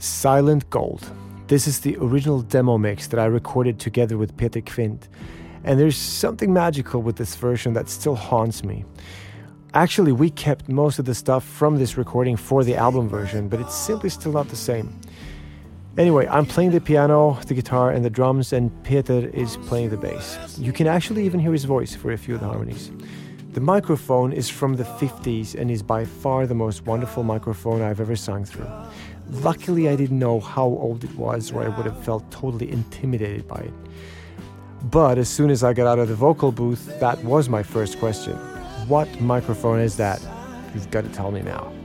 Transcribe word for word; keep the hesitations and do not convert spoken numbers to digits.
Silent Gold. This is the original demo mix that I recorded together with Peter Quint. And there's something magical with this version that still haunts me. Actually, we kept most of the stuff from this recording for the album version, but it's simply still not the same. Anyway, I'm playing the piano, the guitar, and the drums, and Peter is playing the bass. You can actually even hear his voice for a few of the harmonies. The microphone is from the fifties and is by far the most wonderful microphone I've ever sung through. Luckily, I didn't know how old it was, or I would have felt totally intimidated by it. But as soon as I got out of the vocal booth, that was my first question. What microphone is that? You've got to tell me now.